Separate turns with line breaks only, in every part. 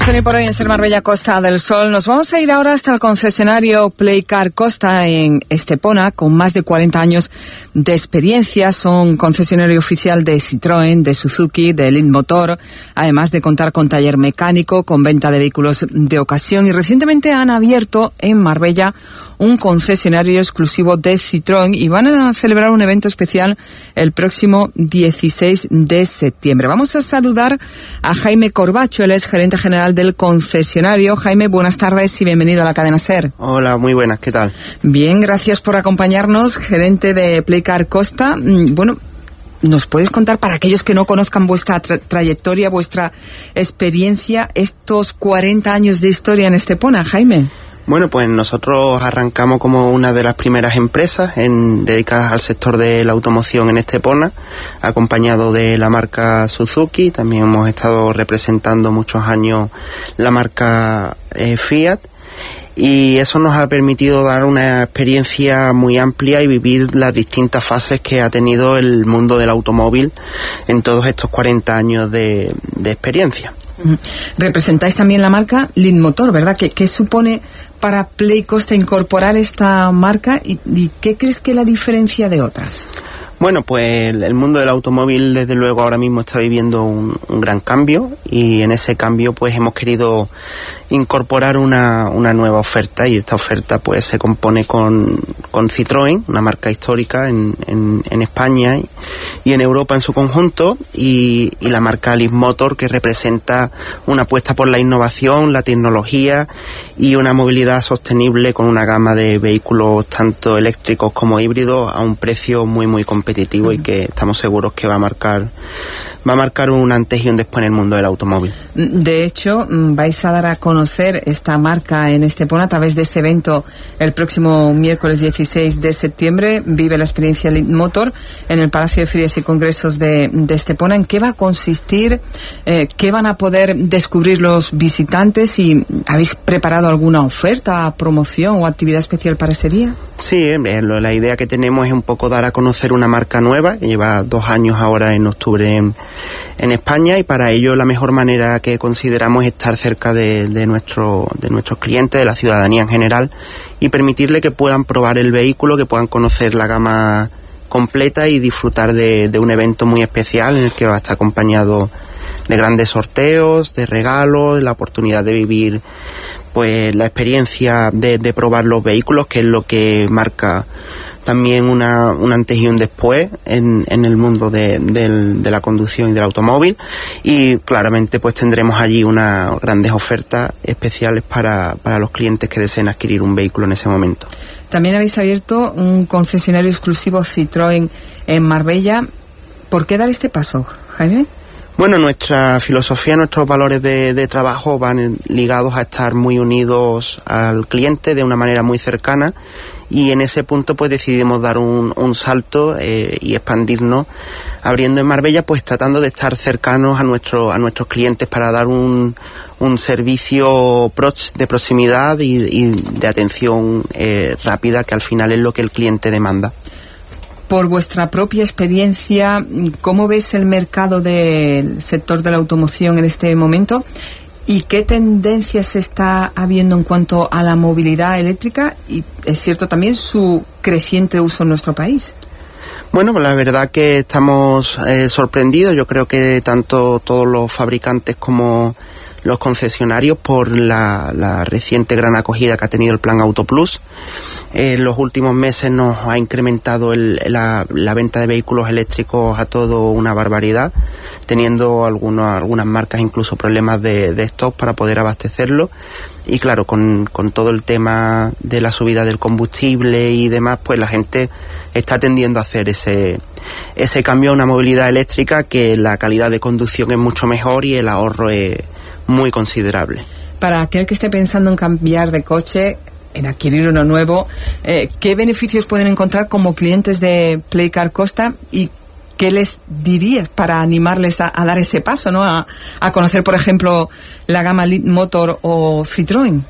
Y por hoy en Ser Marbella Costa del Sol nos vamos a ir ahora hasta el concesionario Playcar Costa en Estepona, con más de 40 años de experiencia. Son concesionario oficial de Citroën, de Suzuki, de Leadmotor, además de contar con taller mecánico, con venta de vehículos de ocasión, y recientemente han abierto en Marbella un concesionario exclusivo de Citroën y van a celebrar un evento especial el próximo 16 de septiembre. Vamos a saludar a Jaime Corbacho, él es gerente general del concesionario. Jaime, buenas tardes y bienvenido a la cadena SER.
Hola, muy buenas, ¿qué tal?
Bien, gracias por acompañarnos, gerente de Playcar Costa. Bueno, ¿nos puedes contar, para aquellos que no conozcan vuestra trayectoria, vuestra experiencia, estos 40 años de historia en Estepona, Jaime?
Bueno, pues nosotros arrancamos como una de las primeras empresas dedicadas al sector de la automoción en Estepona, acompañado de la marca Suzuki. También hemos estado representando muchos años la marca Fiat, y eso nos ha permitido dar una experiencia muy amplia y vivir las distintas fases que ha tenido el mundo del automóvil en todos estos 40 años de experiencia.
Representáis también la marca Leadmotor, ¿verdad? ¿Qué supone para Play Costa incorporar esta marca y qué crees que la diferencia de otras?
Bueno, pues el mundo del automóvil desde luego ahora mismo está viviendo un gran cambio, y en ese cambio pues hemos querido incorporar una nueva oferta, y esta oferta pues se compone con Citroën, una marca histórica en España y en Europa en su conjunto, y la marca Leadmotor, que representa una apuesta por la innovación, la tecnología y una movilidad sostenible con una gama de vehículos tanto eléctricos como híbridos a un precio muy muy competitivo, y que estamos seguros que va a marcar un antes y un después en el mundo del automóvil.
De hecho, vais a dar a conocer esta marca en Estepona a través de ese evento el próximo miércoles 16 de septiembre. Vive la experiencia Leadmotor en el Palacio de Ferias y Congresos de Estepona. ¿En qué va a consistir? ¿Qué van a poder descubrir los visitantes? ¿Y habéis preparado alguna oferta, promoción o actividad especial para ese día?
Sí, la idea que tenemos es un poco dar a conocer una marca nueva que lleva 2 años ahora en octubre en España, y para ello la mejor manera que consideramos es estar cerca de nuestros clientes, de la ciudadanía en general, y permitirle que puedan probar el vehículo, que puedan conocer la gama completa y disfrutar de un evento muy especial en el que va a estar acompañado de grandes sorteos, de regalos, la oportunidad de vivir pues la experiencia de probar los vehículos, que es lo que marca también un antes y un después en el mundo de la conducción y del automóvil. Y claramente pues tendremos allí unas grandes ofertas especiales para los clientes que deseen adquirir un vehículo en ese momento.
También habéis abierto un concesionario exclusivo Citroën en Marbella. ¿Por qué dar este paso, Jaime?
Bueno, nuestra filosofía, nuestros valores de trabajo van ligados a estar muy unidos al cliente de una manera muy cercana, y en ese punto pues decidimos dar un salto y expandirnos, abriendo en Marbella, pues tratando de estar cercanos a nuestros clientes para dar un servicio de proximidad y de atención rápida, que al final es lo que el cliente demanda.
Por vuestra propia experiencia, ¿cómo ves el mercado del sector de la automoción en este momento? ¿Y qué tendencias está habiendo en cuanto a la movilidad eléctrica? Y es cierto también su creciente uso en nuestro país.
Bueno, la verdad que estamos sorprendidos. Yo creo que tanto todos los fabricantes como los concesionarios, por la reciente gran acogida que ha tenido el plan Auto Plus. En los últimos meses nos ha incrementado la venta de vehículos eléctricos a todo una barbaridad, teniendo algunas marcas incluso problemas de stock para poder abastecerlo. Y claro, con todo el tema de la subida del combustible y demás, pues la gente está tendiendo a hacer ese cambio a una movilidad eléctrica, que la calidad de conducción es mucho mejor y el ahorro es muy considerable.
Para aquel que esté pensando en cambiar de coche, en adquirir uno nuevo, ¿qué beneficios pueden encontrar como clientes de Playcar Costa y qué les dirías para animarles a dar ese paso, ¿no? A conocer, por ejemplo, la gama Leadmotor o Citroën?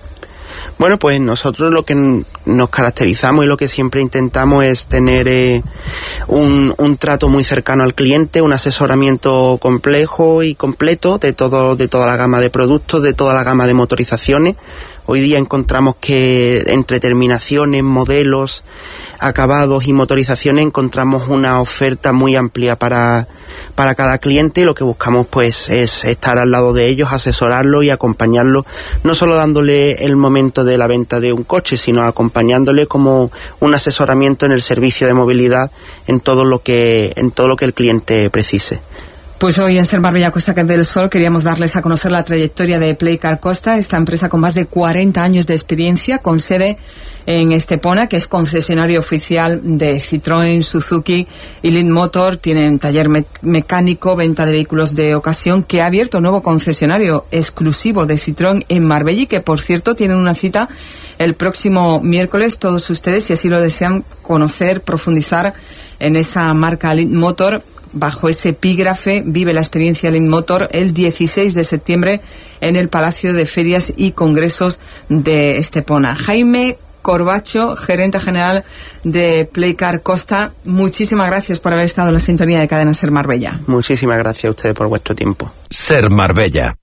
Bueno, pues nosotros lo que nos caracterizamos y lo que siempre intentamos es tener un trato muy cercano al cliente, un asesoramiento complejo y completo de toda la gama de productos, de toda la gama de motorizaciones. Hoy día encontramos que entre terminaciones, modelos, acabados y motorizaciones encontramos una oferta muy amplia para cada cliente, y lo que buscamos pues es estar al lado de ellos, asesorarlos y acompañarlos, no solo dándole el momento de la venta de un coche, sino acompañándole como un asesoramiento en el servicio de movilidad en todo lo que el cliente precise.
Pues hoy en Ser Marbella Costa del Sol queríamos darles a conocer la trayectoria de Playcar Costa, esta empresa con más de 40 años de experiencia, con sede en Estepona, que es concesionario oficial de Citroën, Suzuki y Leapmotor. Tienen taller mecánico, venta de vehículos de ocasión, que ha abierto un nuevo concesionario exclusivo de Citroën en Marbella, y que por cierto tienen una cita el próximo miércoles. Todos ustedes, si así lo desean, conocer, profundizar en esa marca Leapmotor, bajo ese epígrafe, vive la experiencia Leapmotor, el 16 de septiembre en el Palacio de Ferias y Congresos de Estepona. Jaime Corbacho, gerente general de Playcar Costa, muchísimas gracias por haber estado en la sintonía de Cadena Ser Marbella.
Muchísimas gracias a ustedes por vuestro tiempo.
Ser Marbella.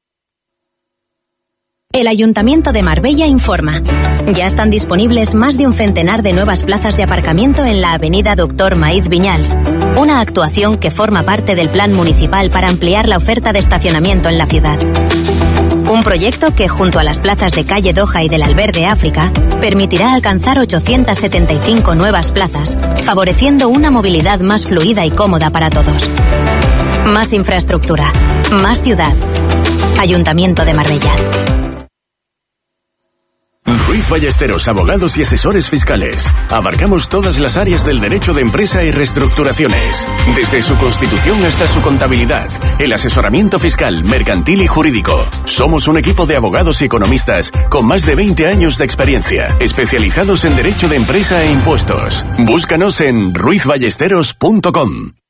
El Ayuntamiento de Marbella informa. Ya están disponibles más de un centenar de nuevas plazas de aparcamiento en la avenida Doctor Maíz Viñals, una actuación que forma parte del plan municipal para ampliar la oferta de estacionamiento en la ciudad. Un proyecto que, junto a las plazas de Calle Doha y del Albergue África, permitirá alcanzar 875 nuevas plazas, favoreciendo una movilidad más fluida y cómoda para todos. Más infraestructura, más ciudad. Ayuntamiento de Marbella.
Ruiz Ballesteros, abogados y asesores fiscales. Abarcamos todas las áreas del derecho de empresa y reestructuraciones, desde su constitución hasta su contabilidad, el asesoramiento fiscal, mercantil y jurídico. Somos un equipo de abogados y economistas con más de 20 años de experiencia, especializados en derecho de empresa e impuestos. Búscanos en ruizballesteros.com.